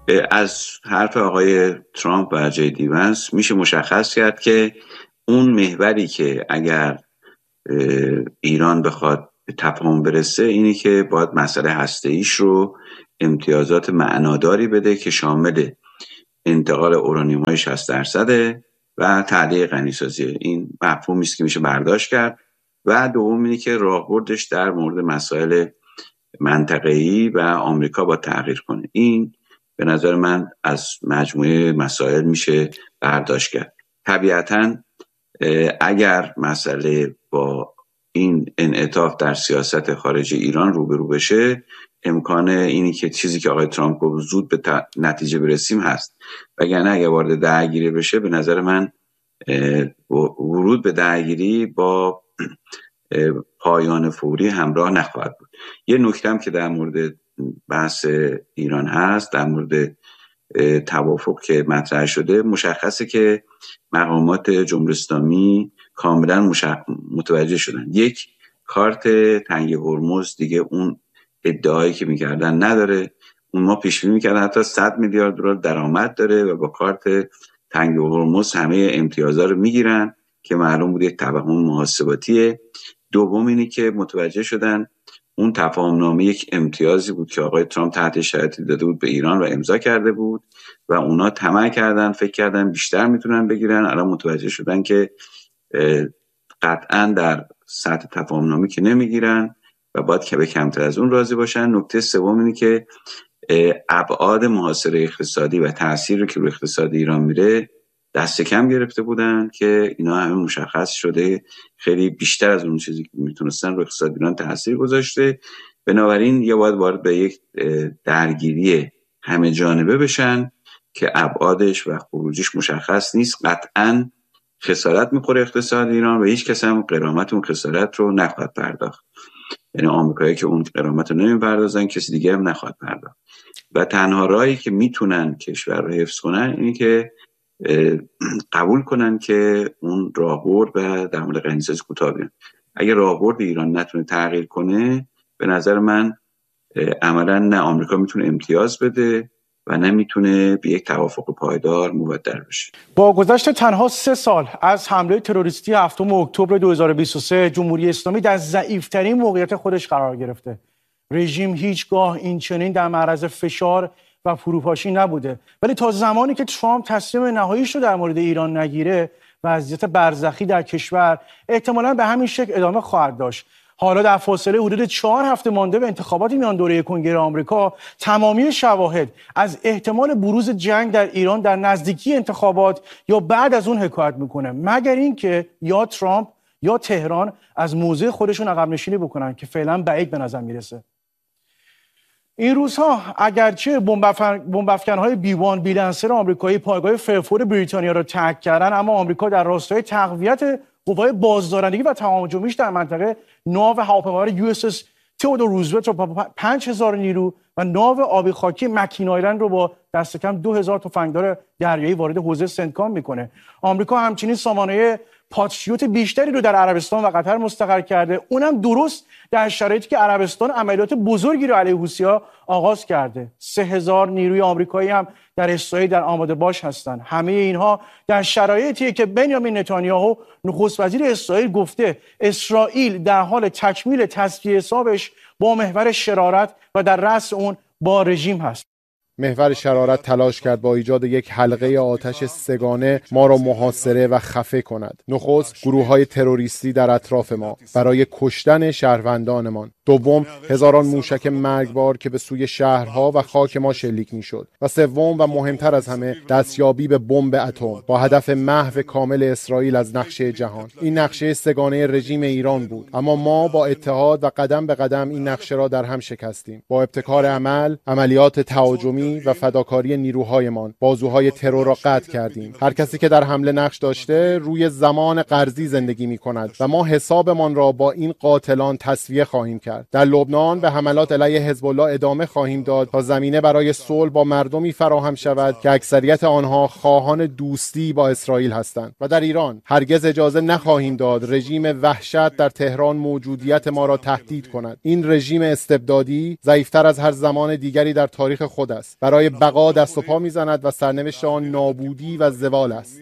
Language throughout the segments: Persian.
از حرف آقای ترامپ و جی دی ونس میشه مشخص کرد که اون محوری که اگر ایران بخواد به تفاهم برسه اینی که باید مسئله هسته‌ایش رو امتیازات معناداری بده که شامل انتقال اورانیوم‌های 60% و تعلیق غنیسازی. این مفهومی است که میشه برداشت کرد. و دوم اینی که راهبردش در مورد مسائل منطقه‌ای و آمریکا با تغییر کنه. این به نظر من از مجموعه مسائل میشه برداشت کرد. طبیعتاً اگر مسئله با این انعطاف در سیاست خارجی ایران روبرو بشه، امکان اینی که چیزی که آقای ترامپ گفت زود به نتیجه برسیم هست. وگرنه اگر وارد درگیری بشه، به نظر من ورود به درگیری با پایان فوری همراه نخواهد بود. یه نکته هم که در مورد بحث ایران هست، در مورد توافق که مطرح شده، مشخصه که مقامات جمهوری اسلامی کاملا متوجه شدن. یک، کارت تنگ هرمز دیگه اون ادعایی که میکردن نداره. اون ما پیش بینی میکردن حتی 100 میلیارد دلار درآمد داره و با کارت تنگ هرمز همه امتیازات رو میگیرن که معلوم بود یک توهم محاسباتیه. دوم اینی که متوجه شدن اون تفاهمنامه یک امتیازی بود که آقای ترامپ تحت شرایطی داده بود به ایران و امضا کرده بود و اونا طمع کردن، فکر کردن بیشتر میتونن بگیرن. الان متوجه شدن که قطعا در سطح تفاهمنامه که نمیگیرن و باید که به کمتر از اون راضی باشن. نکته سوم اینه که ابعاد محاصره اقتصادی و تأثیری که روی اقتصاد ایران میره دست کم گرفته بودن که اینا همه مشخص شده خیلی بیشتر از اون چیزی که میتونستن روی اقتصاد ایران تأثیر گذاشته. بنابراین یا باید وارد به یک درگیری همه جانبه بشن که ابعادش و خروجیش مشخص نیست. قطعاً خسارت میخوره اقتصاد ایران و هیچ کس هم غرامت اون خسارت رو نخواهد پرداخت. یعنی آمریکایی که اون غرامت رو نمیپردازن، کسی دیگه هم نخواهد پرداخت. و تنها راهی که میتونن کشور رو حفظ کنن اینه که قبول کنن که اون راهبرد و در مورد غنیسازی کوتاه بیان. اگه راهبرد ایران نتونه تغییر کنه، به نظر من عملا نه آمریکا میتونه امتیاز بده و نمیتونه به یک توافق پایدار مبدل بشه. با گذشت تنها 3 سال از حمله تروریستی 7 اکتبر 2023 جمهوری اسلامی در ضعیف‌ترین موقعیت خودش قرار گرفته. رژیم هیچگاه این چنین در معرض فشار و فروپاشی نبوده، ولی تا زمانی که ترامپ تصمیم نهاییش رو در مورد ایران نگیره، وضعیت برزخی در کشور احتمالاً به همین شکل ادامه خواهد داشت. حالا در فاصله حدود 4 هفته مانده به انتخابات میان دوره کنگره آمریکا، تمامی شواهد از احتمال بروز جنگ در ایران در نزدیکی انتخابات یا بعد از اون حکایت میکنه، مگر اینکه یا ترامپ یا تهران از موضع خودشون عقب نشینی بکنن که فعلا بعید به نظر میرسه. این روزها اگرچه بمب‌افکن‌های B1 بیلنسر آمریکایی پایگاه فرفورد بریتانیا را ترک کردن، اما آمریکا در راستای تقویت قوای بازدارندگی و تهاجمیش در منطقه ناو هواپیمابر USS تئودور روزولت رو با 5000 نیرو و ناو آبی خاکی مکین آیلند رو با دست کم 2000 تفنگدار دریایی وارد حوزه سنتکام میکنه. آمریکا همچنین سامانه پاتریوت بیشتری رو در عربستان و قطر مستقر کرده، اونم درست در شرایطی که عربستان عملیات بزرگی رو علیه حوثی‌ها آغاز کرده. 3000 نیروی آمریکایی هم در اسرائیل در آماده باش هستند. همه اینها در شرایطی که بنیامین نتانیاهو نخست وزیر اسرائیل گفته اسرائیل در حال تکمیل تصفیه حسابش با محور شرارت و در رأس اون با رژیم هست. محور شرارت تلاش کرد با ایجاد یک حلقه آتش سگانه ما را محاصره و خفه کند. نخست گروه‌های تروریستی در اطراف ما برای کشتن شهروندانمان. دوم، هزاران موشک مرگبار که به سوی شهرها و خاک ما شلیک می‌شد. و سوم و مهمتر از همه، دستیابی به بمب اتم با هدف محو کامل اسرائیل از نقشه جهان. این نقشه سگانه رژیم ایران بود، اما ما با اتحاد و قدم به قدم این نقشه را در هم شکستیم. با ابتکار عمل، عملیات تهاجمی و فداکاری نیروهایمان بازوهای ترور را قطع کردیم. هر کسی که در حمله نقش داشته روی زمان قرضی زندگی می‌کند و ما حسابمان را با این قاتلان تسویه خواهیم کرد. کرد. در لبنان به حملات علیه حزب الله ادامه خواهیم داد تا زمینه برای صلح با مردمی فراهم شود که اکثریت آنها خواهان دوستی با اسرائیل هستند. و در ایران هرگز اجازه نخواهیم داد رژیم وحشت در تهران موجودیت ما را تهدید کند. این رژیم استبدادی ضعیفتر از هر زمان دیگری در تاریخ خود است. برای بقا دست و پا میزند و سرنوشت آن نابودی و زوال است.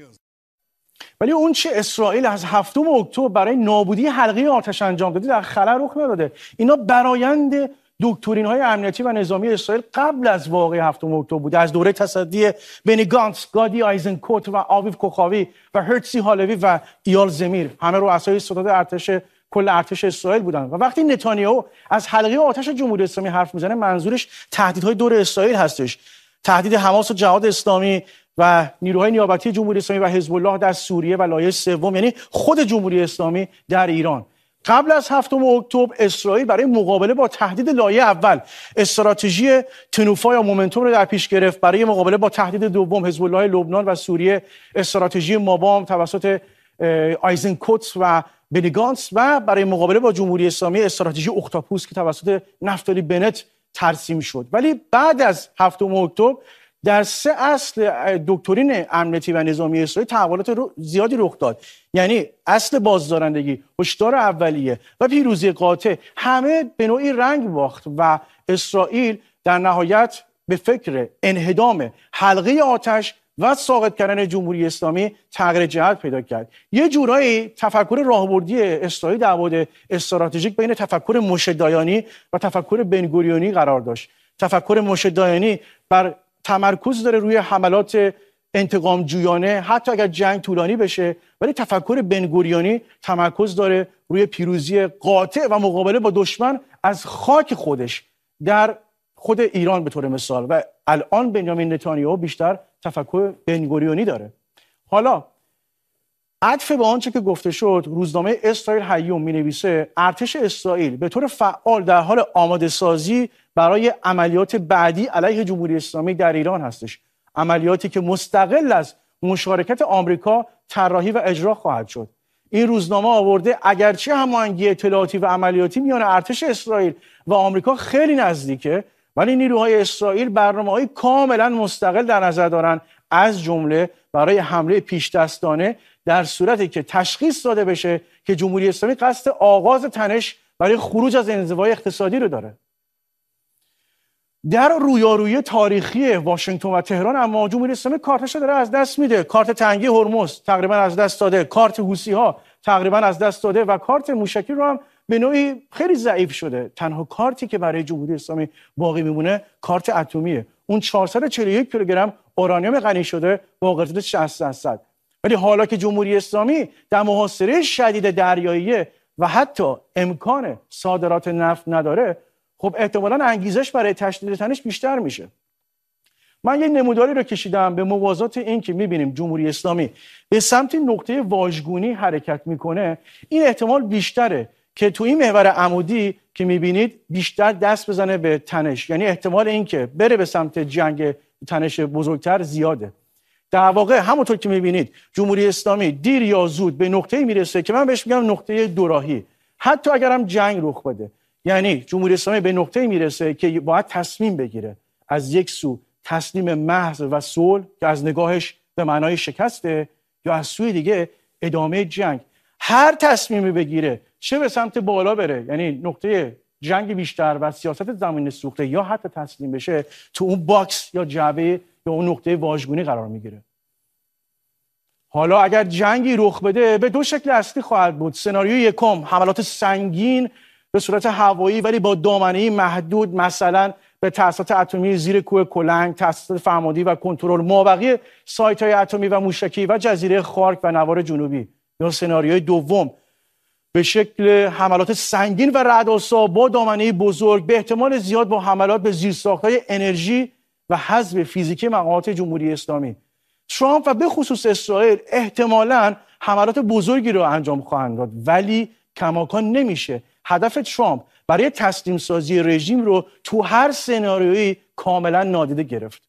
ولی اون چه اسرائیل از 7 اکتبر برای نابودی حلقه آتش انجام داده در خلا رخ نداده. اینا برآیند دکترین‌های امنیتی و نظامی اسرائیل قبل از واقعه 7 اکتبر بوده، از دوره تصدی بنی گانتس، گادی آیزنکوت و آویو کوخاوی و هرتزی هالوی و ایال زمیر، همه رؤسای ستاد ارتش کل ارتش اسرائیل بودن. و وقتی نتانیاهو از حلقه آتش جمهوری اسلامی حرف میزنه، منظورش تهدیدهای دور اسرائیل هستش، تهدید حماس و جهاد اسلامی و نیروهای نیابتی جمهوری اسلامی و حزب الله در سوریه و لایه سوم، یعنی خود جمهوری اسلامی در ایران. قبل از 7 اکتبر اسرائیل برای مقابله با تهدید لایه اول استراتژی تنوفا یا مومنتوم رو در پیش گرفت. برای مقابله با تهدید دوم حزب الله لبنان و سوریه استراتژی مابام توسط آیزنکوت و بنی گانتس و برای مقابله با جمهوری اسلامی استراتژی اختاپوس که توسط نفتالی بنت ترسیم شد. ولی بعد از 7 اکتبر در 3 اصل دکترین امنیتی و نظامی اسرائیل تحولات زیادی رخ داد. یعنی اصل بازدارندگی، هشدار اولیه و پیروزی قاطع همه به نوعی رنگ باخت و اسرائیل در نهایت به فکر انهدام حلقه آتش و ساقط کردن جمهوری اسلامی تغییر جهت پیدا کرد. یه جورایی تفکر راهبردی اسرائیل در بعد استراتژیک بین تفکر موشه دایانی و تفکر بنگوریونی قرار داشت. تفکر موشه دایانی بر تمرکز داره روی حملات انتقام جویانه حتی اگر جنگ طولانی بشه، ولی تفکر بنگوریونی تمرکز داره روی پیروزی قاطع و مقابله با دشمن از خاک خودش در خود ایران به طور مثال. و الان بنیامین نتانیاهو بیشتر تفکر بنگوریونی داره. حالا عطف به آنچه که گفته شد، روزنامه اسرائیل هیوم می‌نویسه ارتش اسرائیل به طور فعال در حال آماده سازی برای عملیات بعدی علیه جمهوری اسلامی در ایران هستش. عملیاتی که مستقل از مشارکت آمریکا طراحی و اجرا خواهد شد. این روزنامه آورده اگرچه هماهنگی اطلاعاتی و عملیاتی میان ارتش اسرائیل و آمریکا خیلی نزدیکه، ولی نیروهای اسرائیل برنامه‌های کاملا مستقل در نظر دارن، از جمله برای حمله پیش دستانه در صورتی که تشخیص داده بشه که جمهوری اسلامی قصد آغاز تنش برای خروج از انزوای اقتصادی رو داره. در رویارویی تاریخی واشنگتن و تهران اما جمهوری اسلامی کارتش رو داره از دست میده. کارت تنگی هرمز تقریبا از دست داده، کارت حوثی‌ها تقریبا از دست داده و کارت موشکی رو هم به نوعی خیلی ضعیف شده. تنها کارتی که برای جمهوری اسلامی باقی میمونه کارت اتمیه. اون 441 کیلوگرم اورانیوم غنی شده با قطعیت 60%. ولی حالا که جمهوری اسلامی در محاصره شدید دریایی و حتی امکان صادرات نفت نداره، خب احتمالاً انگیزش برای تشدید تنش بیشتر میشه. من یه نموداری رو کشیدم به موازات این که میبینیم جمهوری اسلامی به سمت نقطه واژگونی حرکت میکنه. این احتمال بیشتره که تو این محور عمودی که میبینید بیشتر دست بزنه به تنش، یعنی احتمال این که بره به سمت جنگ تنش بزرگتر زیاده. در واقع همونطور که میبینید جمهوری اسلامی دیر یا زود به نقطه‌ای میرسه که من بهش میگم نقطه دوراهی، حتی اگر هم جنگ رخ بده. یعنی جمهوری اسلامی به نقطه‌ای میرسه که باید تصمیم بگیره، از یک سو تسلیم محض و صلح که از نگاهش به معنای شکسته، یا از سوی دیگه ادامه جنگ. هر تصمیمی بگیره، چه به سمت بالا بره، یعنی نقطه جنگ بیشتر و سیاست زمین سوخته، یا حتی تسلیم بشه، تو اون باکس یا جعبه یا اون نقطه واژگونی قرار میگیره. حالا اگر جنگی رخ بده به 2 شکل اصلی خواهد بود. سناریوی یکم حملات سنگین به صورت هوایی ولی با دامنه‌ای محدود، مثلا به تأسیسات اتمی زیر کوه کلنگ، تأسیسات فرماندهی و کنترل مابقی سایت‌های اتمی و موشکی و جزیره خارک و نوار جنوبی. یا سناریوی دوم به شکل حملات سنگین و رعدآسا با دامنه‌ای بزرگ، به احتمال زیاد با حملات به زیرساخت‌های انرژی و حذف فیزیکی مقامات جمهوری اسلامی. ترامپ و به خصوص اسرائیل احتمالاً حملات بزرگی رو انجام خواهند داد، ولی کماکان نمیشه هدف ترامپ برای تسلیم سازی رژیم رو تو هر سناریویی کاملا نادیده گرفت.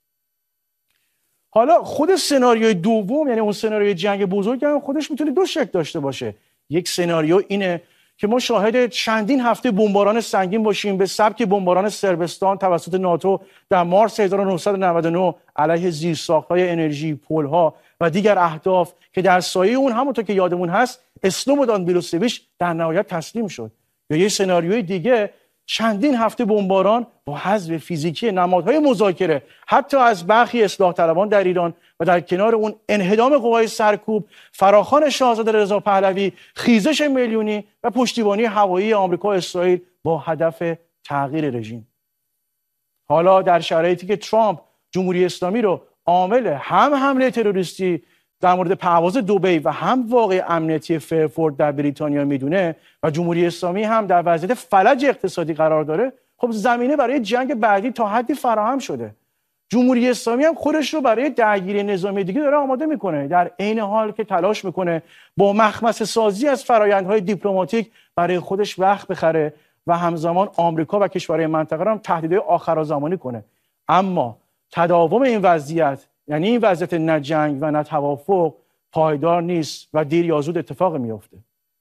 حالا خود سناریوی دوم، یعنی اون سناریوی جنگ بزرگ هم خودش میتونه 2 شکل داشته باشه. یک سناریو اینه که ما شاهد چندین هفته بمباران سنگین باشیم به سبک بمباران صربستان توسط ناتو در مارس 1999 علیه زیرساخت‌های انرژی، پل‌ها و دیگر اهداف که در سایه اون همونطور که یادمون هست اسلوبودان میلوسویچ در نهایت تسلیم شد. یا یه سناریوی دیگه چندین هفته بمباران با حذف فیزیکی نمادهای مذاکره حتی از برخی اصلاح طلبان در ایران و در کنار اون انهدام قوای سرکوب، فراخوان شاهزاده رضا پهلوی، خیزش میلیونی و پشتیبانی هوایی آمریکا و اسرائیل با هدف تغییر رژیم. حالا در شرایطی که ترامپ جمهوری اسلامی رو عامل هم حمله تروریستی در مورد پرواز دبی و هم واقع امنیتی فرفورد در بریتانیا میدونه و جمهوری اسلامی هم در وضعیت فلج اقتصادی قرار داره، خب زمینه برای جنگ بعدی تا حدی فراهم شده. جمهوری اسلامی هم خودش رو برای درگیری نظامی دیگه داره آماده میکنه، در عین حال که تلاش میکنه با مخمصه سازی از فرآیندهای دیپلماتیک برای خودش وقت بخره و همزمان آمریکا و کشورهای منطقه رو هم تهدیدهای آخرالزمانی کنه. اما تداوم این وضعیت، یعنی این وضعیت نه جنگ و نه توافق، پایدار نیست و دیر یا زود اتفاق میفته.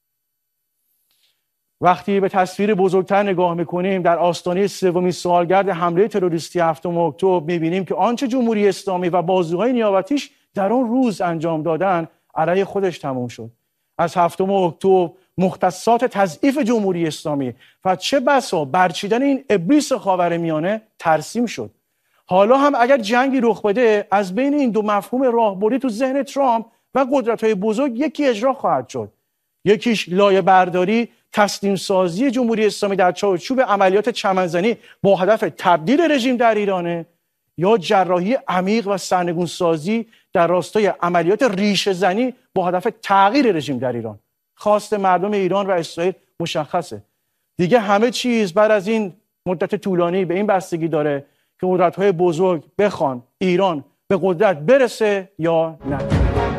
وقتی به تصویر بزرگتر نگاه میکنیم در آستانه سومین سالگرد حمله تروریستی 7 اکتبر میبینیم که آنچه جمهوری اسلامی و بازوهای نیابتیش در اون روز انجام دادن علیه خودش تموم شد. از 7 اکتبر مختصات تضعیف جمهوری اسلامی و چه بسا برچیدن این ابلیس خاورمیانه ترسیم شد. حالا هم اگر جنگی رخ بده از بین این دو مفهوم راهبردی تو ذهن ترامپ و قدرت‌های بزرگ یکی اجرا خواهد شد. یکیش لایه برداری، تسلیم سازی جمهوری اسلامی در چارچوب عملیات چمنزنی با هدف تبدیل رژیم در ایرانه، یا جراحی عمیق و سرنگون سازی در راستای عملیات ریشه زنی با هدف تغییر رژیم در ایران. خواست مردم ایران و اسرائیل مشخصه. دیگه همه چیز بعد از این مدت طولانی به این بستگی داره که قدرت‌های بزرگ بخوان ایران به قدرت برسه یا نه.